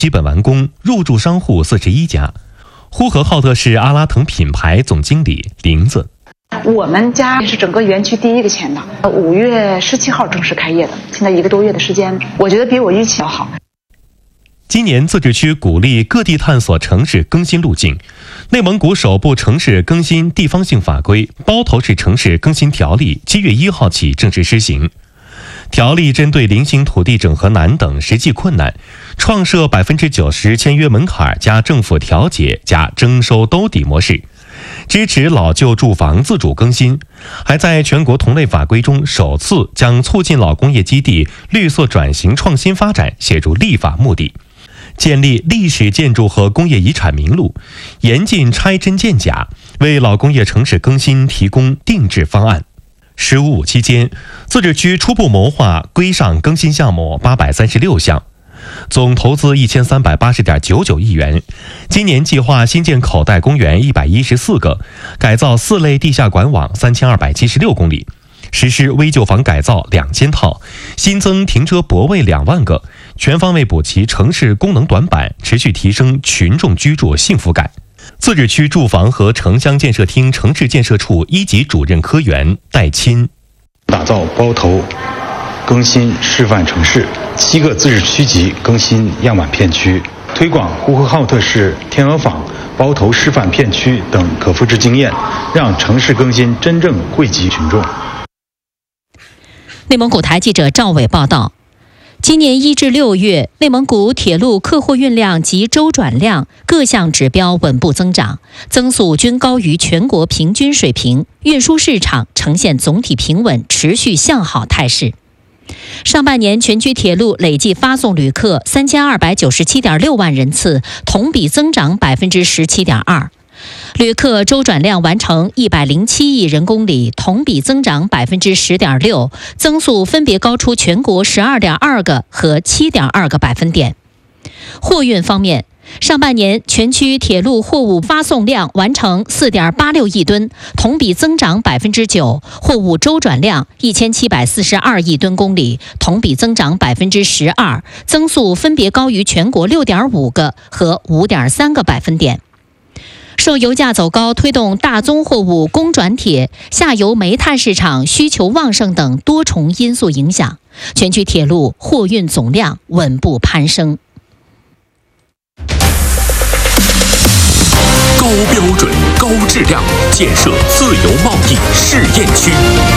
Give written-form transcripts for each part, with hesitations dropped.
基本完工，入驻商户41家。呼和浩特市阿拉腾品牌总经理林子。 我们家是整个园区第一个签的，5月17号正式开业的，现在1个多月的时间，我觉得比我预期要好。 今年自治区鼓励各地探索城市更新路径，内蒙古首部城市更新地方性法规《包头市城市更新条例》7月1号起正式施行。条例针对零星土地整合难等实际困难，创设90%签约门槛加政府调解加征收兜底模式，支持老旧住房自主更新，还在全国同类法规中首次将促进老工业基地绿色转型创新发展写入立法目的，建立历史建筑和工业遗产名录，严禁拆真建假，为老工业城市更新提供定制方案。15.5期间，自治区初步谋划规上更新项目836项，总投资1380.99亿元。今年计划新建口袋公园114个，改造4类地下管网3276公里，实施危旧房改造2000套，新增停车泊位2万个，全方位补齐城市功能短板，持续提升群众居住幸福感。自治区住房和城乡建设厅城市建设处1级主任科员戴钦， 打造包头更新示范城市，7个自治区级更新样板片区，推广呼和浩特市天鹅坊包头示范片区等可复制经验，让城市更新真正惠及群众。 内蒙古台记者赵伟报道，今年1至6月，内蒙古铁路客货运量及周转量各项指标稳步增长，增速均高于全国平均水平，运输市场呈现总体平稳、持续向好态势。上半年全区铁路累计发送旅客3297.6万人次，同比增长17.2%。旅客周转量完成107亿人公里，同比增长10.6%，增速分别高出全国12.2个和7.2个百分点。货运方面，上半年全区铁路货物发送量完成4.86亿吨，同比增长9%，货物周转量1742亿吨公里，同比增长12%，增速分别高于全国6.5个和5.3个百分点。受油价走高推动大宗货物供转铁、下游煤炭市场需求旺盛等多重因素影响，全区铁路货运总量稳步攀升。 高标准、高质量建设自由贸易试验区。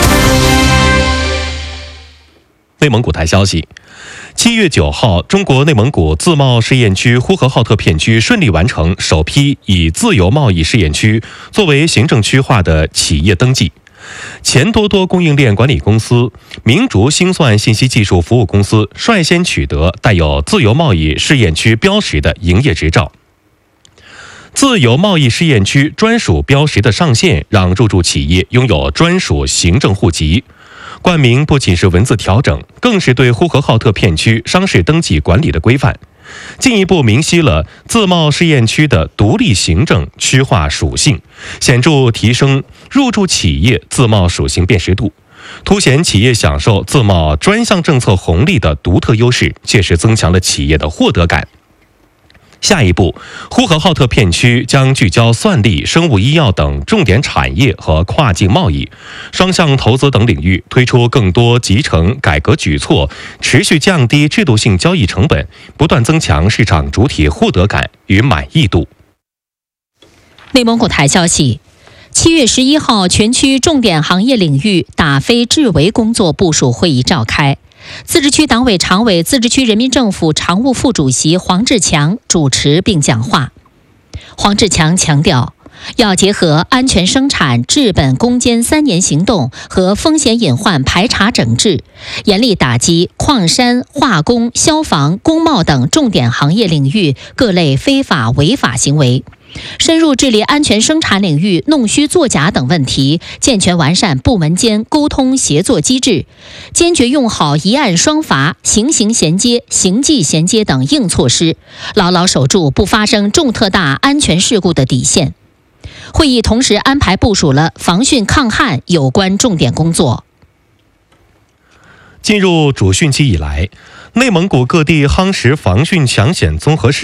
内蒙古台消息，7月9号，中国内蒙古自贸试验区呼和浩特片区顺利完成首批以自由贸易试验区作为行政区划的企业登记。钱多多供应链管理公司、明竹星算信息技术服务公司率先取得带有自由贸易试验区标识的营业执照。自由贸易试验区专属标识的上线，让入驻企业拥有专属行政户籍。冠名不仅是文字调整，更是对呼和浩特片区商事登记管理的规范，进一步明晰了自贸试验区的独立行政区划属性，显著提升入驻企业自贸属性辨识度，凸显企业享受自贸专项政策红利的独特优势，切实增强了企业的获得感。下一步，呼和浩特片区将聚焦算力、生物医药等重点产业和跨境贸易、双向投资等领域，推出更多集成改革举措，持续降低制度性交易成本，不断增强市场主体获得感与满意度。 内蒙古台消息，7月11号，全区重点行业领域打非治围工作部署会议召开。自治区党委常委、自治区人民政府常务副主席黄志强主持并讲话。黄志强强调，要结合安全生产、治本攻坚3年行动和风险隐患排查整治，严厉打击矿山、化工、消防、工贸等重点行业领域各类非法违法行为，深入治理安全生产领域弄虚作假等问题，健全完善部门间沟通协作机制，坚决用好一案双罚、刑刑衔接、刑纪衔接等硬措施，牢牢守住不发生重特大安全事故的底线。会议同时安排部署了防汛抗旱有关重点工作。 进入主汛期以来， 内蒙古各地夯实防汛抢险综合实